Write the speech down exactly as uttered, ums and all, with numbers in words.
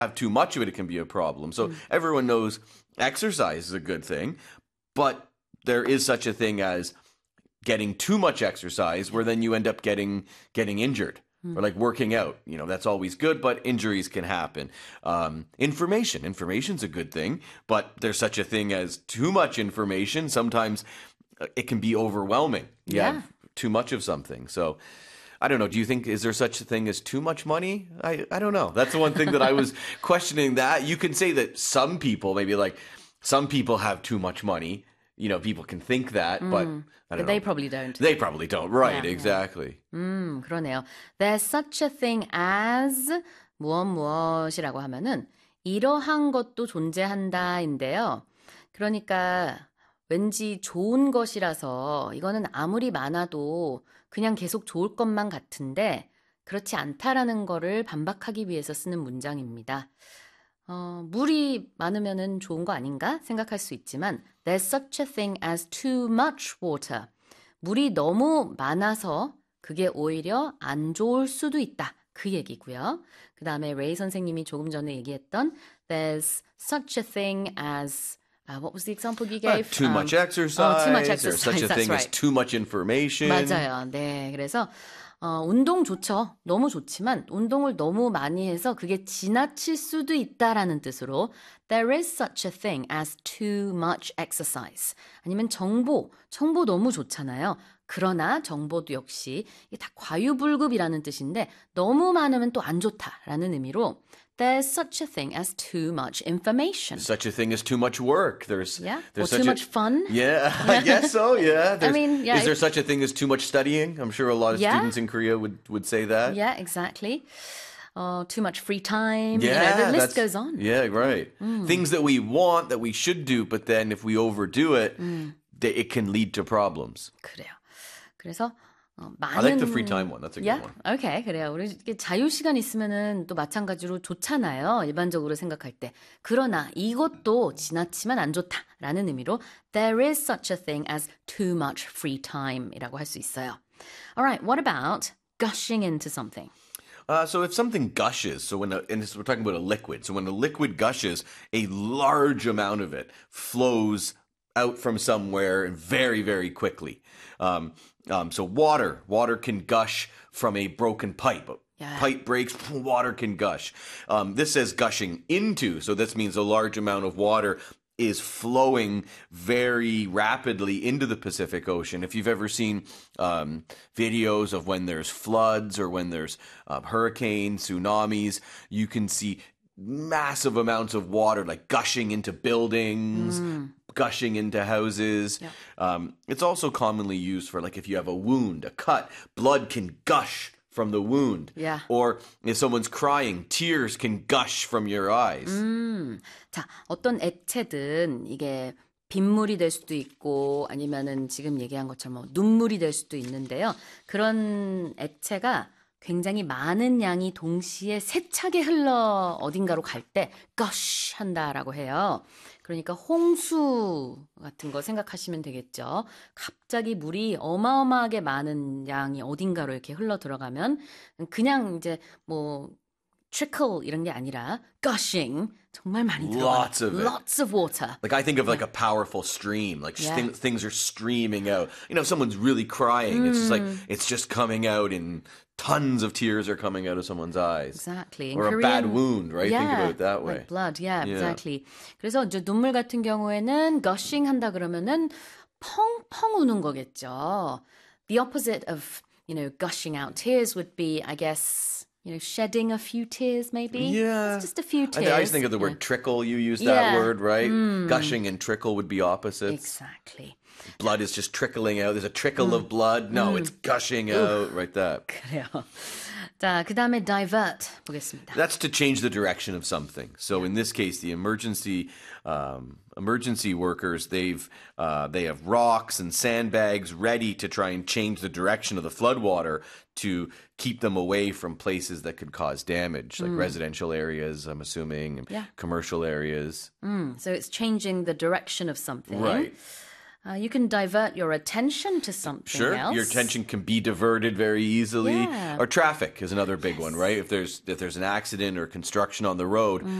have too much of it, it can be a problem. So everyone knows exercise is a good thing, but there is such a thing as getting too much exercise where then you end up getting getting injured. Or like working out, you know, that's always good, but injuries can happen. Um, information, information's a good thing, but there's such a thing as too much information. Sometimes uh, it can be overwhelming. You Yeah. have too much of something. So I don't know. Do you think, is there such a thing as too much money? I, I don't know. That's the one thing that I was questioning that. You can say that some people, maybe like some people have too much money. You know, people can think that, but I don't But they know. probably don't. They probably don't. Right, Yeah, yeah. exactly. 음, 그러네요. There's such a thing as 무엇 무엇이라고 하면은 이러한 것도 존재한다인데요. 그러니까 왠지 좋은 것이라서 이거는 아무리 많아도 그냥 계속 좋을 것만 같은데 그렇지 않다라는 거를 반박하기 위해서 쓰는 문장입니다. 어, 물이 많으면은 좋은 거 아닌가 생각할 수 있지만 there's such a thing as too much water. 물이 너무 많아서 그게 오히려 안 좋을 수도 있다. 그 얘기고요. 그 다음에 레이 선생님이 조금 전에 얘기했던 there's such a thing as uh, what was the example you Uh, gave? too Um, much exercise. Oh, too much Or exercise. such a That's thing as right. too much information. 맞아요. 네, 그래서 어, 운동 좋죠. 너무 좋지만 운동을 너무 많이 해서 그게 지나칠 수도 있다라는 뜻으로 there is such a thing as too much exercise. 아니면 정보, 정보 너무 좋잖아요. 그러나 정보도 역시 이게 다 과유불급이라는 뜻인데 너무 많으면 또 안 좋다라는 의미로 there's such a thing as too much information. Such a thing as too much work. There's Yeah, there's or too such much a, fun. Yeah, I guess so. Yeah. There's- mean, yeah, Is there if- such a thing as too much studying? I'm sure a lot of Yeah. students in Korea would would say that. Yeah, exactly. Uh, too much free time. Yeah, you know, the list that's- goes on. Yeah, right. Things that we want that we should do, but then if we overdo it, th- it can lead to problems. 그래요. 그래서 어, 많은 I like the free time one. That's a good yeah? one. Okay, 그래요. 우리 이렇게 자유 시간 있으면은 또 마찬가지로 좋잖아요. 일반적으로 생각할 때. 그러나 이것도 지나치면 안 좋다라는 의미로 there is such a thing as too much free time이라고 할 수 있어요. Alright, what about gushing into something? Uh, so if something gushes, so when a, and this, we're talking about a liquid, so when a liquid gushes, a large amount of it flows out from somewhere very, very quickly. Um, um, so water, water can gush from a broken pipe. Yeah. Pipe breaks, water can gush. Um, this says gushing into, so this means a large amount of water is flowing very rapidly into the Pacific Ocean. If you've ever seen um, videos of when there's floods or when there's uh, hurricanes, tsunamis, you can see massive amounts of water like gushing into buildings, gushing into houses. Yeah. Um, it's also commonly used for like if you have a wound, a cut, blood can gush from the wound. Yeah. Or if someone's crying, tears can gush from your eyes. 자, 어떤 액체든 이게 빗물이 될 수도 있고 아니면은 지금 얘기한 것처럼 뭐 눈물이 될 수도 있는데요. 그런 액체가 굉장히 많은 양이 동시에 세차게 흘러 어딘가로 갈 때 gush 한다라고 해요. 그러니까 홍수 같은 거 생각하시면 되겠죠. 갑자기 물이 어마어마하게 많은 양이 어딘가로 이렇게 흘러 들어가면 그냥 이제 뭐 trickle 이런 게 아니라 gushing 정말 많이 들어가요. Lots of it. Lots of water. Like I think of like a powerful stream, like Yeah. thing, things are streaming out. You know, if someone's really crying, it's just like Mm. it's just coming out, and tons of tears are coming out of someone's eyes. Exactly. In Or a bad Korean- wound, right? Think Yeah, about it that way. like blood. Yeah, Yeah. exactly. 그래서 이제 눈물 같은 경우에는 gushing 한다 그러면은 펑펑 우는 거겠죠. The opposite of, you know, gushing out tears would be, I guess, you know, shedding a few tears maybe. Yeah. It's just a few I, tears. I always think of the word Yeah. trickle. You use Yeah. that word, right? Mm. Gushing and trickle would be opposites. Exactly. Blood is just trickling out. There's a trickle of blood. No, it's gushing out. Right, that. 그래요. 자, 그 다음에 divert 보겠습니다. That's to change the direction of something. So in this case, the emergency um, emergency workers they've uh, they have rocks and sandbags ready to try and change the direction of the floodwater to keep them away from places that could cause damage, like residential areas. I'm assuming, and Yeah. commercial areas. 음, so it's changing the direction of something. Right. Uh, you can divert your attention to something Sure, else. your attention can be diverted very easily. Yeah. Or traffic is another big one, right? If there's if there's an accident or construction on the road,